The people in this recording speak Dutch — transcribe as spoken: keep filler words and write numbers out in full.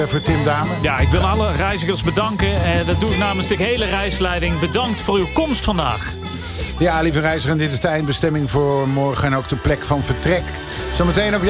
voor Tim Dame. Ja, ik wil alle reizigers bedanken. Eh, dat doe ik namens de hele reisleiding. Bedankt voor uw komst vandaag. Ja, lieve reiziger, dit is de eindbestemming voor morgen en ook de plek van vertrek. Zometeen op